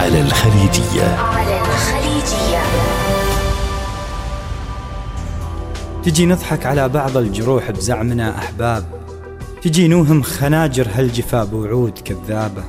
على الخليجية. تجي نضحك على بعض الجروح بزعمنا أحباب، تجي نوهم خناجر هالجفا بوعود كذابة.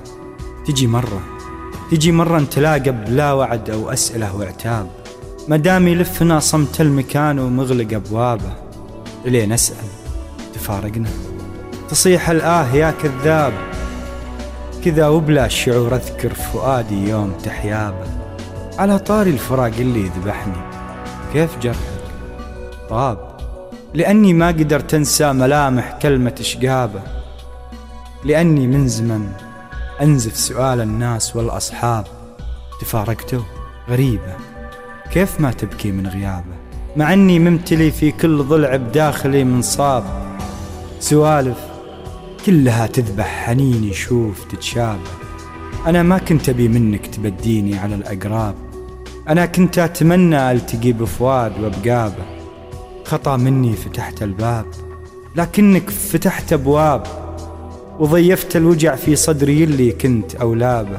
تجي مرة نتلاقى بلا وعد أو أسئلة وعتاب، مدام يلفنا صمت المكان ومغلق أبوابه. إلين نسأل تفارقنا تصيح الآه يا كذاب، كذا وبلا شعور أذكر فؤادي يوم تحيابه. على طاري الفراق اللي ذبحني كيف جرحك طاب، لأني ما قدرت أنسى ملامح كلمة شقابه، لأني من زمن أنزف سؤال الناس والأصحاب. تفارقته غريبة كيف ما تبكي من غيابه، مع أني ممتلي في كل ضلع بداخلي منصاب. سوالف كلها تذبح حنيني شوف تتشابه. أنا ما كنت أبي منك تبديني على الأقراب، أنا كنت أتمنى ألتقي بفؤاد وبقابه. خطأ مني فتحت الباب، لكنك فتحت أبواب وضيفت الوجع في صدري اللي كنت أولابه.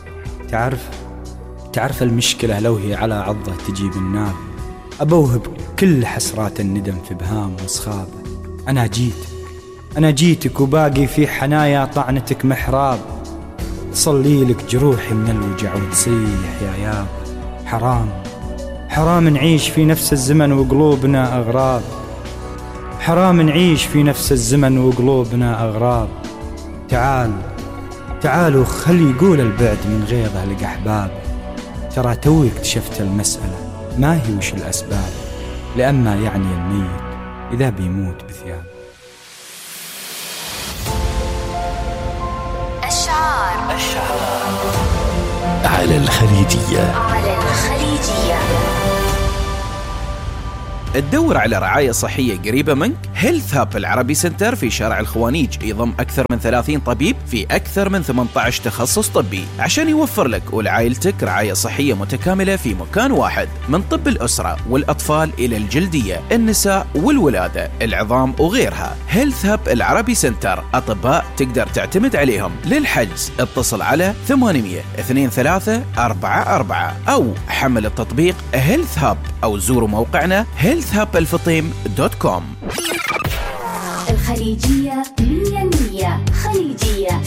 تعرف المشكلة لو هي على عضة تجيب النار، أبوهب كل حسرات الندم في بهام وصخابه. أنا جيتك وباقي في حنايا طعنتك محراب، تصلي لك جروحي من الوجع وتصيح يا ياب. حرام نعيش في نفس الزمن وقلوبنا أغراب، حرام نعيش في نفس الزمن وقلوبنا أغراب. تعالوا خلي يقول البعد من غيظه لقحباب. ترى توي اكتشفت المسألة ما هي وش الأسباب، لأما يعني الميت إذا بيموت بثياب. الشعار على الخليجية. تدور على رعاية صحية قريبة منك؟ هيلث هاب العربي سنتر في شارع الخوانيج يضم أكثر من 30 طبيب في أكثر من 18 تخصص طبي عشان يوفر لك ولعائلتك رعاية صحية متكاملة في مكان واحد، من طب الأسرة والأطفال إلى الجلدية، النساء والولادة، العظام وغيرها. هيلث هاب العربي سنتر أطباء تقدر تعتمد عليهم. للحجز اتصل على 800-23-44 أو حمل التطبيق هيلث هاب أو زوروا موقعنا healthhubالفطيم.com. الخليجية 100% خليجية.